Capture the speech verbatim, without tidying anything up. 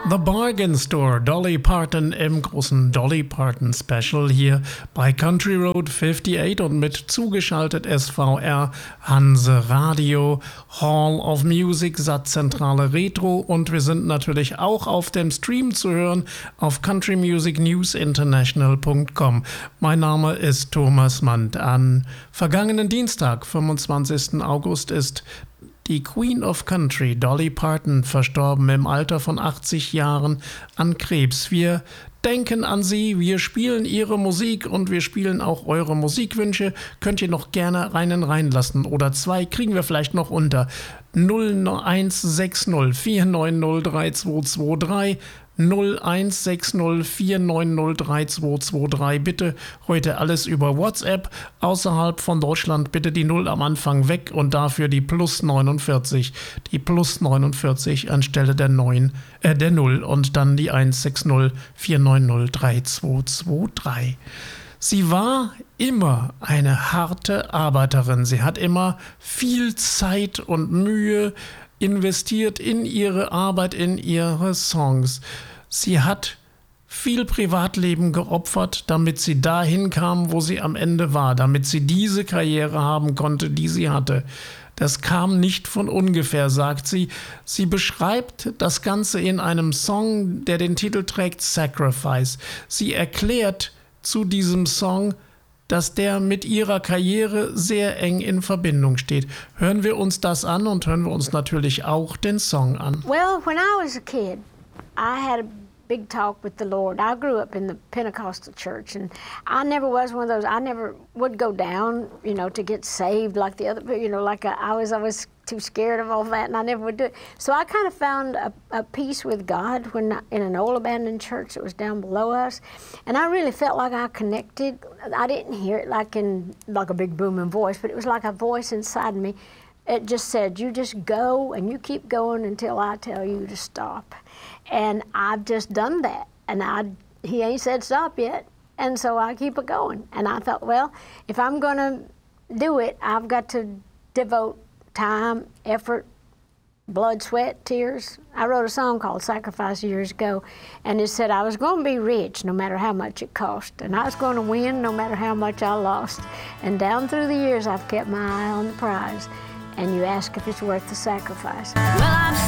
The Bargain Store, Dolly Parton im großen Dolly Parton Special hier bei Country Road achtundfünfzig und mit zugeschaltet S V R Hanse Radio, Hall of Music, Satzzentrale Retro und wir sind natürlich auch auf dem Stream zu hören auf country music news international punkt com. Mein Name ist Thomas Mandt. An vergangenen Dienstag, fünfundzwanzigsten August, ist die Queen of Country, Dolly Parton, verstorben im Alter von achtzig Jahren an Krebs. Wir denken an sie, wir spielen ihre Musik und wir spielen auch eure Musikwünsche. Könnt ihr noch gerne reinen reinlassen oder zwei kriegen wir vielleicht noch unter null eins sechs null vier neun null drei zwei zwei drei. null eins sechs null vier neun null drei zwei zwei drei. Bitte heute alles über WhatsApp. Außerhalb von Deutschland bitte die null am Anfang weg und dafür die plus neunundvierzig. Die plus neunundvierzig anstelle der neun, äh, der null und dann die eins sechs null vier neun null drei zwei zwei drei. Sie war immer eine harte Arbeiterin. Sie hat immer viel Zeit und Mühe investiert in ihre Arbeit, in ihre Songs. Sie hat viel Privatleben geopfert, damit sie dahin kam, wo sie am Ende war, damit sie diese Karriere haben konnte, die sie hatte. Das kam nicht von ungefähr, sagt sie. Sie beschreibt das Ganze in einem Song, der den Titel trägt Sacrifice. Sie erklärt zu diesem Song, dass der mit ihrer Karriere sehr eng in Verbindung steht. Hören wir uns das an und hören wir uns natürlich auch den Song an. Well, when I was a kid, I had a big talk with the Lord. I grew up in the Pentecostal church, and I never was one of those, I never would go down, you know, to get saved like the other, you know, like I, I was always too scared of all that, and I never would do it. So I kind of found a, a peace with God when I, in an old abandoned church that was down below us, and I really felt like I connected. I didn't hear it like in like a big booming voice, but it was like a voice inside me. It just said, you just go and you keep going until I tell you to stop. And I've just done that, and I he ain't said stop yet, and so I keep it going. And I thought, well, if I'm going to do it, I've got to devote time, effort, blood, sweat, tears. I wrote a song called Sacrifice years ago, and it said I was going to be rich no matter how much it cost, and I was going to win no matter how much I lost. And down through the years, I've kept my eye on the prize, and you ask if it's worth the sacrifice. Well, I'm